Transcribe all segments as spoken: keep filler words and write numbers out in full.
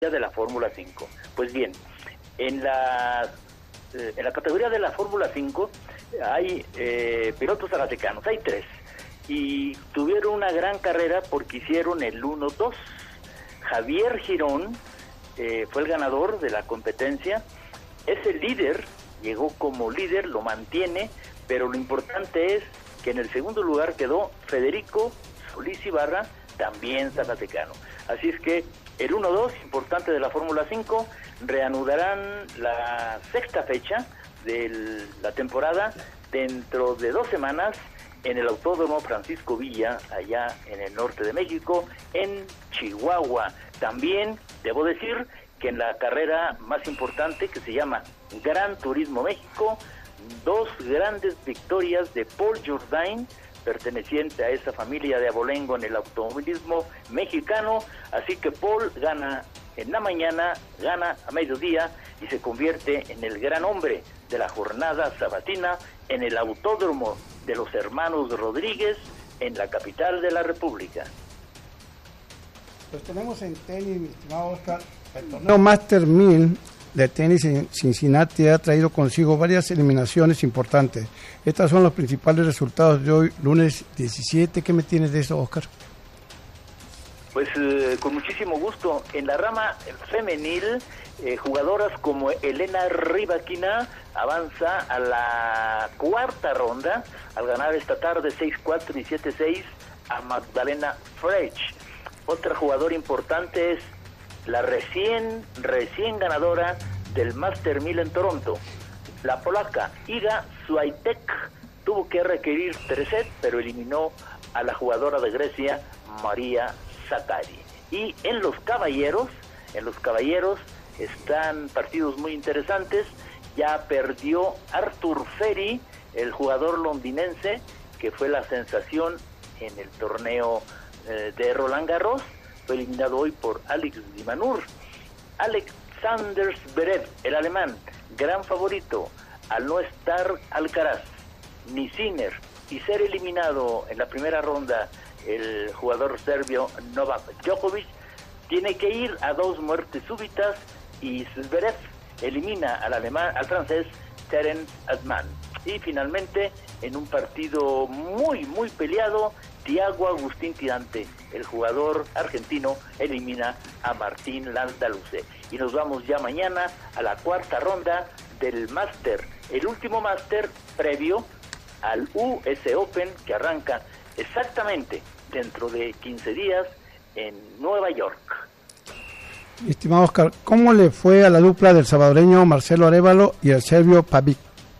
de la Fórmula cinco. Pues bien, en la, eh, en la categoría de la Fórmula cinco hay eh, pilotos zacatecanos, hay tres, y tuvieron una gran carrera porque hicieron el uno dos. Javier Girón eh, fue el ganador de la competencia, es el líder, llegó como líder, lo mantiene, pero lo importante es que en el segundo lugar quedó Federico Solís Ibarra, también zacatecano. Así es que el uno dos, importante de la Fórmula cinco, reanudarán la sexta fecha de la temporada dentro de dos semanas en el Autódromo Francisco Villa, allá en el norte de México, en Chihuahua. También debo decir que en la carrera más importante, que se llama Gran Turismo México, dos grandes victorias de Paul Jourdain, perteneciente a esa familia de abolengo en el automovilismo mexicano. Así que Paul gana en la mañana, gana a mediodía y se convierte en el gran hombre de la jornada sabatina en el Autódromo de los Hermanos Rodríguez en la capital de la República. Pues tenemos en tenis, mi estimado Oscar, el torneo Master mil de tenis en Cincinnati ha traído consigo varias eliminaciones importantes. Estos son los principales resultados de hoy, lunes diecisiete. ¿Qué me tienes de eso, Oscar? Pues eh, con muchísimo gusto. En la rama femenil, eh, jugadoras como Elena Rybakina avanza a la cuarta ronda al ganar esta tarde seis cuatro y siete seis a Magdalena Frech. Otra jugadora importante es la recién, recién ganadora del Master mil en Toronto, la polaca Iga Swiatek. Tuvo que requerir tres sets, pero eliminó a la jugadora de Grecia, María Sakkari. Y en los caballeros, en los caballeros están partidos muy interesantes. Ya perdió Arthur Ferry, el jugador londinense, que fue la sensación en el torneo eh, de Roland Garros. Fue eliminado hoy por Alex de Minaur. Alexander Zverev, el alemán, gran favorito, al no estar Alcaraz ni Sinner y ser eliminado en la primera ronda el jugador serbio Novak Djokovic, tiene que ir a dos muertes súbitas y Zverev elimina al alemán, al francés Terence Adman. Y finalmente, en un partido muy muy peleado, Thiago Agustín Tirante, el jugador argentino, elimina a Martín Landaluce. Y nos vamos ya mañana a la cuarta ronda del Master, el último Master previo al U S Open, que arranca exactamente dentro de quince días en Nueva York. Estimado Oscar, ¿cómo le fue a la dupla del salvadoreño Marcelo Arévalo y el serbio Pavic?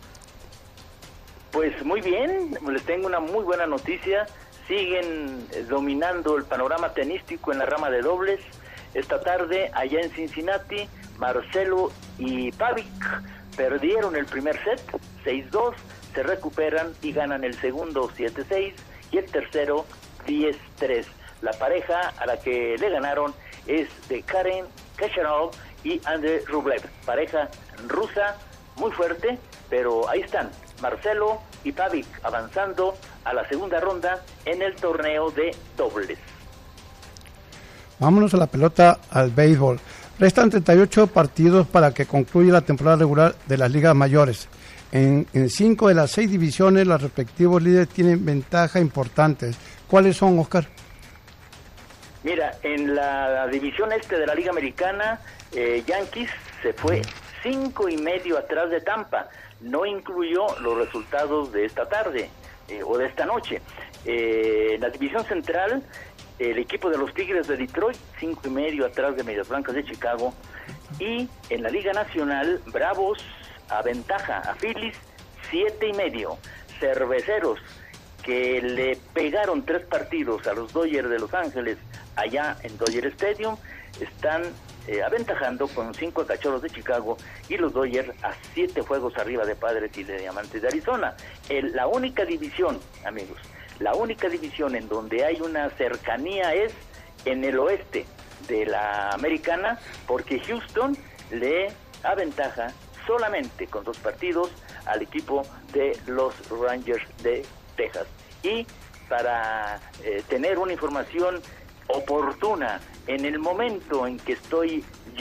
Pues muy bien, les tengo una muy buena noticia. Siguen dominando el panorama tenístico en la rama de dobles. Esta tarde, allá en Cincinnati, Marcelo y Pavic perdieron el primer set, seis dos, se recuperan y ganan el segundo, siete seis, y el tercero, diez tres. La pareja a la que le ganaron es de Karen Khachanov y Andrei Rublev, pareja rusa muy fuerte, pero ahí están, Marcelo y Pavic avanzando a la segunda ronda en el torneo de dobles. Vámonos a la pelota, al béisbol. Restan treinta y ocho partidos para que concluya la temporada regular de las ligas mayores. En, en cinco de las seis divisiones, los respectivos líderes tienen ventajas importantes. ¿Cuáles son, Oscar? Mira, en la división este de la Liga Americana, eh, Yankees se fue cinco y medio atrás de Tampa. No incluyó los resultados de esta tarde eh, o de esta noche. Eh, en la división central, el equipo de los Tigres de Detroit, cinco y medio atrás de Medias Blancas de Chicago. Y en la Liga Nacional, Bravos aventaja a Phillies, siete y medio. Cerveceros, que le pegaron tres partidos a los Dodgers de Los Ángeles allá en Dodger Stadium, están eh, aventajando con cinco Cachorros de Chicago y los Dodgers a siete juegos arriba de Padres y de Diamantes de Arizona. El, la única división, amigos, la única división en donde hay una cercanía es en el oeste de la Americana, porque Houston le aventaja solamente con dos partidos al equipo de los Rangers de Texas. Y para eh, tener una información oportuna, en el momento en que estoy